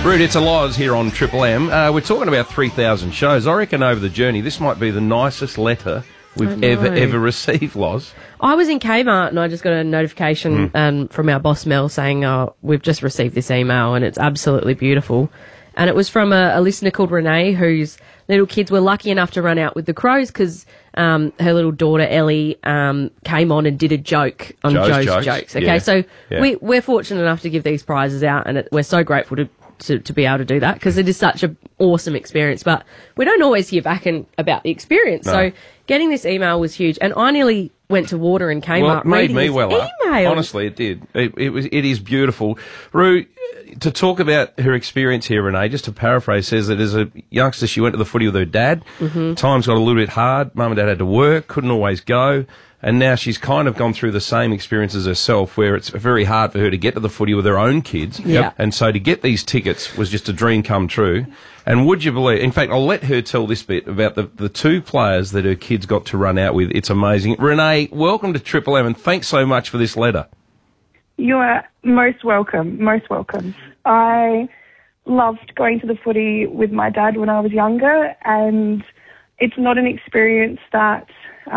Rude, it's a Loz here on Triple M. We're talking about 3,000 shows. I reckon over the journey, this might be the nicest letter we've ever received, Loz. I was in Kmart and I just got a notification from our boss Mel saying, we've just received this email and it's absolutely beautiful. And it was from a listener called Renee, whose little kids were lucky enough to run out with the Crows because her little daughter Ellie came on and did a joke on Joe's jokes. Okay, so we're fortunate enough to give these prizes out, and we're so grateful to be able to do that because it is such an awesome experience. But we don't always hear back about the experience. No. So getting this email was huge, and I nearly went to water in Kmart. Well, it made me well up. Email. Honestly, it did. It is beautiful. Roo, to talk about her experience here, Renee, just to paraphrase, says that as a youngster she went to the footy with her dad. Times got a little bit hard. Mum and dad had to work, couldn't always go. And now she's kind of gone through the same experiences herself, where it's very hard for her to get to the footy with her own kids. Yeah. And so to get these tickets was just a dream come true. And would you believe, in fact, I'll let her tell this bit about the two players that her kids got to run out with. It's amazing. Renee, welcome to Triple M, and thanks so much for this letter. You are most welcome, most welcome. I loved going to the footy with my dad when I was younger, and it's not an experience that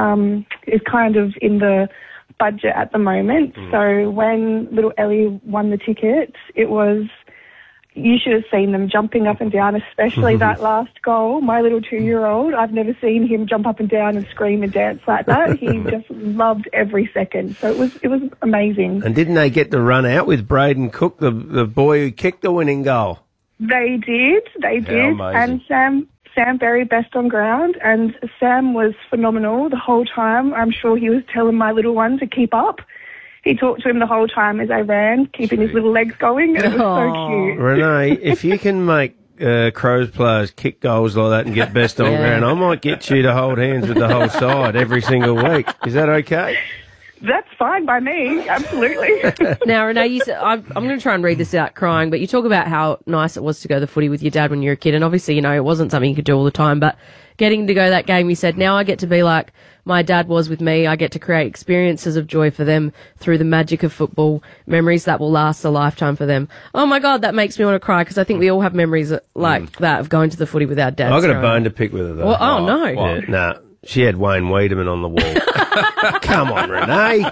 is kind of in the budget at the moment. So when little Ellie won the ticket, it was, you should have seen them jumping up and down, especially that last goal. My little 2-year-old, I've never seen him jump up and down and scream and dance like that. He just loved every second. So it was amazing. And didn't they get to run out with Braden Cook, the boy who kicked the winning goal? They did. Amazing. And Sam Berry best on ground, and Sam was phenomenal the whole time. I'm sure he was telling my little one to keep up. He talked to him the whole time as I ran, keeping his little legs going, and it was so cute. Renee, if you can make Crows players kick goals like that and get best on ground, I might get you to hold hands with the whole side every single week. Is that okay? That's fine by me, absolutely. Now, Renee, you said, I'm going to try and read this out crying, but you talk about how nice it was to go to the footy with your dad when you were a kid, and obviously, you know, it wasn't something you could do all the time, but getting to go to that game, you said, now I get to be like my dad was with me. I get to create experiences of joy for them through the magic of football, memories that will last a lifetime for them. Oh, my God, that makes me want to cry, because I think we all have memories like that of going to the footy with our dads. I've got a bone to pick with her, though. Well, no. Yeah, nah, she had Wayne Wiedemann on the wall. Come on, Renee.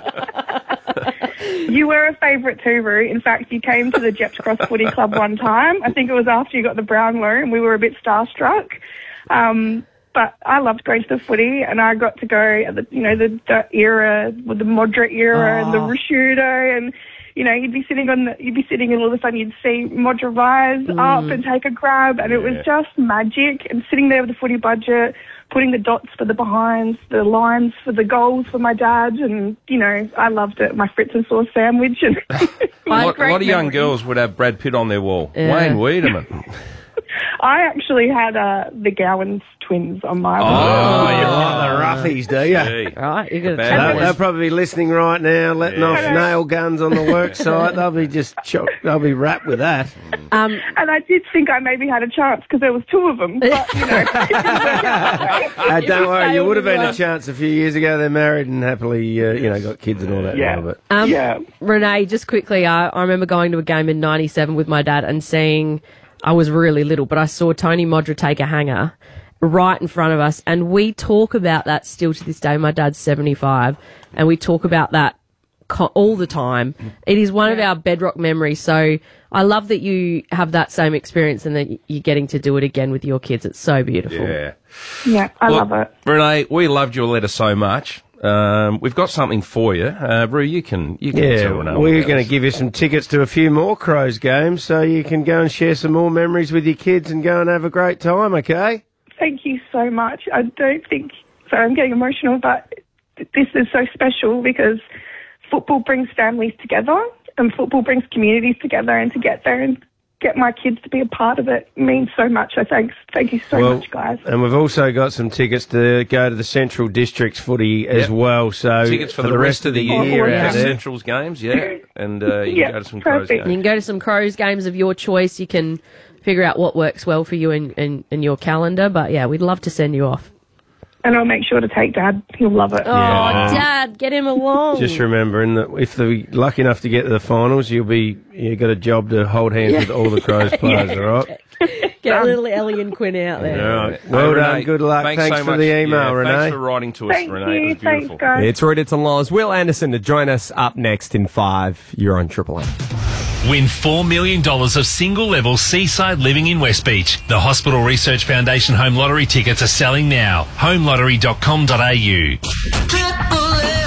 You were a favourite too, Roo. In fact, you came to the Jeps Cross Footy Club one time. I think it was after you got the Brownlow, and we were a bit starstruck. But I loved going to the footy, and I got to go at the era with the Modric era and the Rashudo, and you'd be sitting and all of a sudden you'd see Modric rise up and take a grab, and it was just magic. And sitting there with the footy budget, putting the dots for the behinds, the lines for the goals for my dad, and I loved it. My Fritz and sauce sandwich, and a lot of young girls would have Brad Pitt on their wall. Yeah. Wayne Wiedemann. I actually had the Gowans twins on my wall. Oh, you like the roughies, do you? Right, you got They'll probably be listening right now, letting off nail guns on the work site. They'll be they'll be wrapped with that. And I did think I maybe had a chance because there was two of them, but don't worry, you would have been a chance a few years ago. They're married and happily, got kids and all that. Yeah. Renee, just quickly, I remember going to a game in '97 with my dad and seeing. I was really little, but I saw Tony Modric take a hanger right in front of us, and we talk about that still to this day. My dad's 75, and we talk about that all the time. It is one of our bedrock memories, so I love that you have that same experience and that you're getting to do it again with your kids. It's so beautiful. Yeah, I love it. Renee, we loved your letter so much. We've got something for you. Roo, you can tell Renee. We're going to give you some tickets to a few more Crows games so you can go and share some more memories with your kids and go and have a great time, okay? Thank you so much. I don't think... Sorry, I'm getting emotional, but this is so special because football brings families together and football brings communities together, and to get there and get my kids to be a part of it means so much. So thank you so much, guys. And we've also got some tickets to go to the Central Districts footy as well. So tickets for the rest of the year at Central's games, and you can go to some Crows games. You can go to some Crows games of your choice. You can figure out what works well for you in your calendar. But, we'd love to send you off. And I'll make sure to take Dad. He'll love it. Oh, Dad, get him along. Just remembering that if they're lucky enough to get to the finals, you got a job to hold hands with all the Crows players, all right? Get little Ellie and Quinn out there. All right. Well done. Renee, Good luck. Thanks so for much. the email, Renee. Thanks for writing to us, Thank Renee. you. It was beautiful. Thanks, guys. It's Reuters and Laws. Will Anderson to join us up next in 5. You're on Triple M. Win $4 million of single-level seaside living in West Beach. The Hospital Research Foundation Home Lottery tickets are selling now. homelottery.com.au.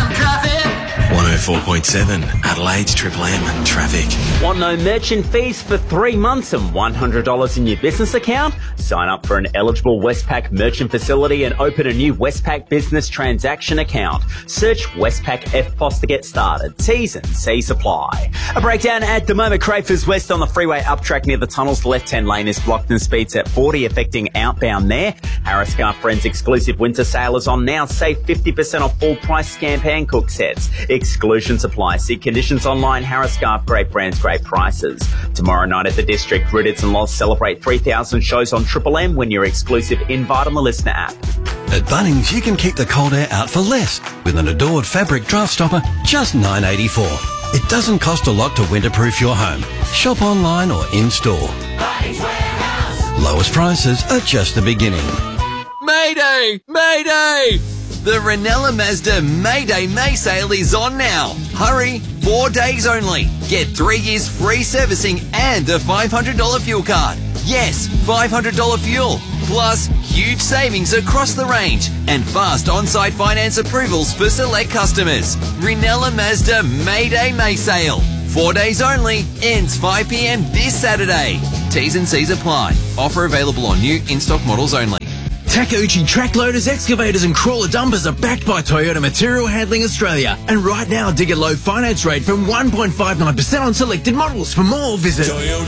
104.7 Adelaide's Triple M traffic. Want no merchant fees for 3 months and $100 in your business account? Sign up for an eligible Westpac merchant facility and open a new Westpac business transaction account. Search Westpac FPOS to get started. T's and C's apply. A breakdown at the moment. Crafers West on the freeway uptrack near the tunnels. The left-hand lane is blocked and speeds at 40, affecting outbound there. Harris Scarf Friends exclusive winter sale is on now. Save 50% off full price Scamp and Cook sets. Exclusions apply. See conditions online. Harris Scarf, great brands, great prices. Tomorrow night at the District, Riddits and Loss celebrate 3,000 shows on Triple M. Win your exclusive invite on the Listener app. At Bunnings, you can keep the cold air out for less with an Adored fabric draft stopper, just $9.84. It doesn't cost a lot to winterproof your home. Shop online or in-store. Lowest prices are just the beginning. Mayday! Mayday! The Ranella Mazda Mayday May sale is on now. Hurry, 4 days only. Get 3 years free servicing and a $500 fuel card. Yes, $500 fuel. Plus, huge savings across the range and fast on-site finance approvals for select customers. Ranella Mazda Mayday May sale. 4 days only. Ends 5 p.m. this Saturday. T's and C's apply. Offer available on new in-stock models only. Takeuchi track loaders, excavators and crawler dumpers are backed by Toyota Material Handling Australia. And right now, dig a low finance rate from 1.59% on selected models. For more, visit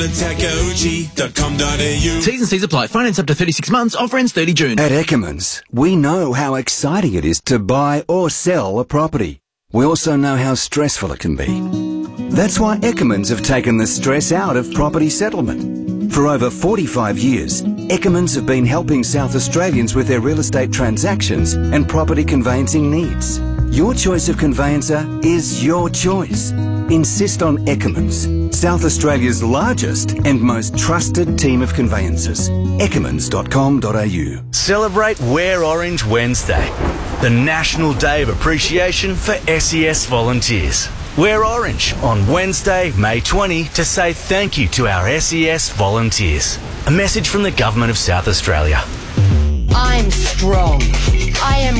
toyotatakeuchi.com.au. T's and C's apply. Finance up to 36 months. Offer ends 30 June. At Eckermans, we know how exciting it is to buy or sell a property. We also know how stressful it can be. That's why Eckermans have taken the stress out of property settlement. For over 45 years, Eckermans have been helping South Australians with their real estate transactions and property conveyancing needs. Your choice of conveyancer is your choice. Insist on Eckermans, South Australia's largest and most trusted team of conveyancers. Eckermans.com.au. Celebrate Wear Orange Wednesday, the National Day of Appreciation for SES volunteers. Wear orange on Wednesday, May 20 to say thank you to our SES volunteers. A message from the Government of South Australia. I'm strong. I am